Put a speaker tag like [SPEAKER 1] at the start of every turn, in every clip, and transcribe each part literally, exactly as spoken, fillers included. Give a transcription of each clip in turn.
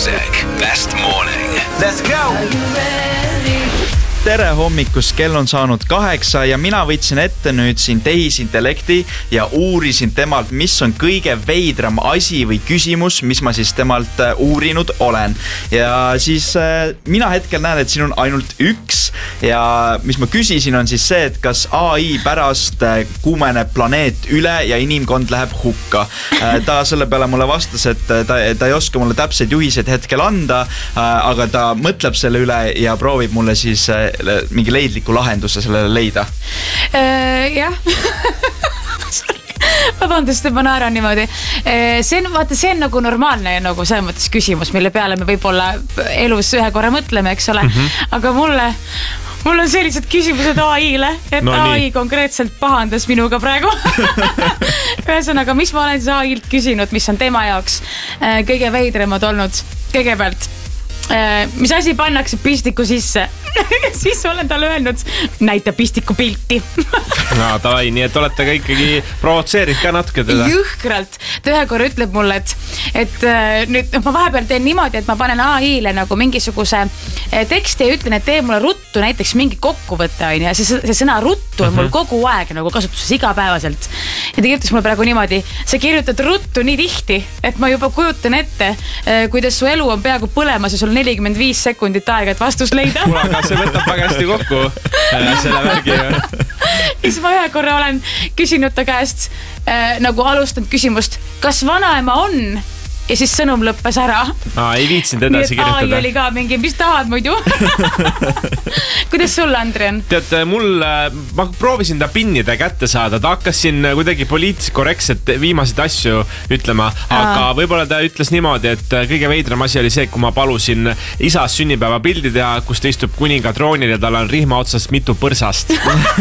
[SPEAKER 1] Music Best Morning.
[SPEAKER 2] Let's go!
[SPEAKER 3] Tere hommikust, kell on saanud kaheksa ja mina võtsin ette nüüd siin tehisintellekti ja uurisin temalt, mis on kõige veidram asi või küsimus, mis ma siis temalt uurinud olen. Ja siis mina hetkel näen, et siin on ainult üks ja mis ma küsisin on siis see, et kas A I pärast kuumeneb planeet üle ja inimkond läheb hukka. Ta selle peale mulle vastas, et ta, ta ei oska mulle täpseid juhiseid hetkel anda, aga ta mõtleb selle üle ja proovib mulle siis mingi leidliku lahenduse sellele leida.
[SPEAKER 4] Uh, jah. Vabandust, et ma naeran niimoodi. See on, vaata, see on nagu normaalne nagu selles mõttes küsimus, mille peale me võib-olla elus ühe korra mõtleme, eks ole. Mm-hmm. Aga mulle, mul on sellised küsimused A I-le, et no, A I nii. Konkreetselt pahandas minuga praegu. Ühesõnaga, mis ma olen siis A I-lt küsinud, mis on tema jaoks kõige veidremad olnud kõigepealt. Mis asi pannakse pistiku sisse? Siis olen talle öelnud, näita pistiku pilti.
[SPEAKER 5] No tavai, nii et olete ka ikkagi provotseerid ka natuke teda.
[SPEAKER 4] Jõhkralt. Ta ühe korra ütleb mulle, et, et nüüd ma vahepeal teen niimoodi, et ma panen A I-le nagu mingisuguse teksti ja ütlen, et tee mulle ruttu näiteks mingi kokkuvõtte. Ja see, see sõna ruttu on mul kogu aeg nagu kasutuses igapäevaselt. Ja ta kirjutas mulle praegu niimoodi, sa kirjutad ruttu nii tihti, et ma juba kujutan ette, kuidas su elu on peaaegu põlemas ja sul nelikümmend viis sekundit aega, et vastus leida.
[SPEAKER 5] Kuule, aga see võtab väga hästi kokku selle värgi.
[SPEAKER 4] Siis ma ühe korra olen küsinud ta käest, äh, nagu alustanud küsimust, kas vanaema on? Ja siis sõnum lõppes ära.
[SPEAKER 5] Aa, ei viitsinud edasi kirjutada.
[SPEAKER 4] Nii et A I oli ka mingi, mis tahad muidu? Kuidas sul, Andrian?
[SPEAKER 5] Tead, mul, ma proovisin ta pinnida kätte saada. Ta hakkas siin kuidagi poliitiliselt korrektselt viimaseid asju ütlema. Aga Aa. võib-olla ta ütles niimoodi, et kõige veidram asi oli see, kui ma palusin isas sünnipäeva pildi teha, kus ta istub kuninga troonil ja tal on rihma otsast mitu põrsast.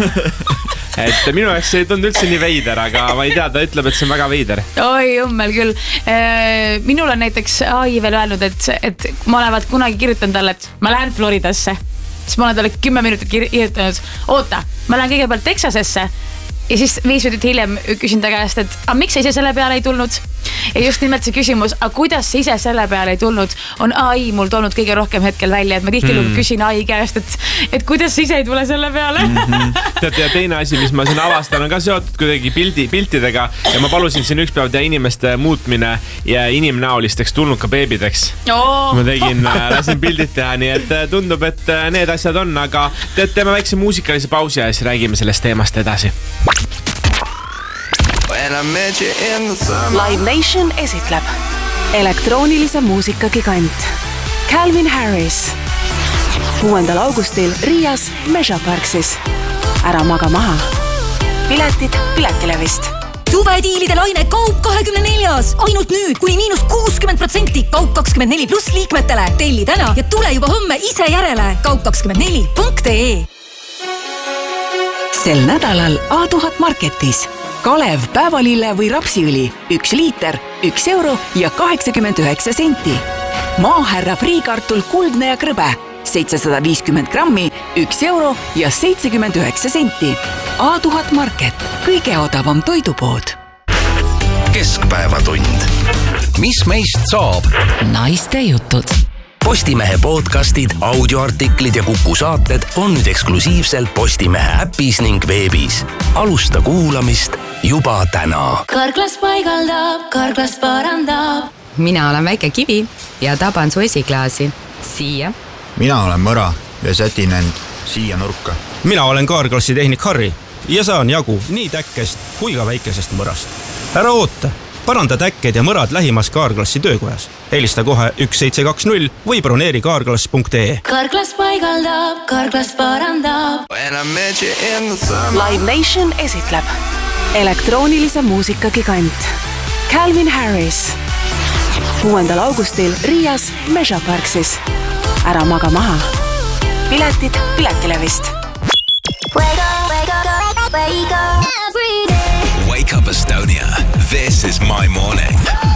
[SPEAKER 5] Et minu jaoks ei tundu üldse nii veider, aga ma ei tea, ta ütleb, et see on väga veider.
[SPEAKER 4] Oi, jummel küll. Minul on näiteks A I veel öelnud, et, et ma olevat kunagi kirjutan talle, et ma lähen Floridasse. Siis ma olen talle kümme minutit kirjutanud. Oota, ma lähen kõigepealt Texasesse. Ja siis viis minutit hiljem küsin ta käest, et a, miks sa ise selle peale ei tulnud? Ja just nimelt see küsimus, a kuidas sa ise selle peale ei tulnud, on A I mul toonud kõige rohkem hetkel välja, et ma tihti hmm. küsin A I käest, et, et kuidas sa ise ei tule selle peale.
[SPEAKER 5] Mm-hmm. Tead, ja teine asi, mis ma siin avastan, on ka seotud kuidagi pildi, piltidega ja ma palusin siin üks päev teha inimeste muutmine ja inimnäolisteks tulnuka beebideks.
[SPEAKER 4] Oh.
[SPEAKER 5] Ma tegin, lasin pildid teha, nii et tundub, et need asjad on, aga tead, teeme väikse muusikalise pausi ja siis räägime sellest teemast edasi.
[SPEAKER 6] Live Nation esitleb elektroonilise muusika gigant Calvin Harris kuuendal augustil Riias Measure Parksis. Ära maga maha. Piletid Piletilevist.
[SPEAKER 7] Suvediilide laine Kaup kahekümne neljas. Ainult nüüd kuni miinus kuuskümmend protsenti Kaup kakskümmend neli pluss liikmetele. Telli täna ja tule juba homme ise järele. kaup kakskümmend neli punkt ee.
[SPEAKER 6] Sel nädalal A tuhat Marketis. Kalev, päevalille või rapsiõli, üks liiter, üks euro ja kaheksakümmend üheksa senti. Maaherra friikartul kuldne ja krõbe, seitsesada viiskümmend grammi, üks euro ja seitsekümmend üheksa senti. A tuhat Market, kõige odavam toidupood.
[SPEAKER 1] Keskpäevatund. Mis meist saab?
[SPEAKER 6] Naiste jutud.
[SPEAKER 1] Postimehe podcastid, audioartiklid ja Kuku saated on nüüd eksklusiivselt Postimehe äpis ning veebis. Alusta kuulamist juba täna.
[SPEAKER 7] Karklas paigaldab, karklas parandab.
[SPEAKER 8] Mina olen väike kivi ja taban su esiklaasi. Siia.
[SPEAKER 9] Mina olen mõra ja sätin end siia nurka.
[SPEAKER 10] Mina olen kaarklassi tehnik Harri ja saan jagu nii täkkest kui ka väikesest mõrast. Ära oota. Paranda täkked ja mõrad lähimas kaarklassi töökojas. Helista kohe üks seitse kaks null või broneeri kaarklass punkt ee.
[SPEAKER 7] Karklas paigaldab, karklas parandab.
[SPEAKER 6] Live Nation esitleb elektroonilise muusika gigant Calvin Harris kuuendal augustil Riias Measure Parksis. Ära maga maha. Piletid Piletilevist.
[SPEAKER 1] Wake up, wake up, wake up every day. Wake up Estonia. This is my morning.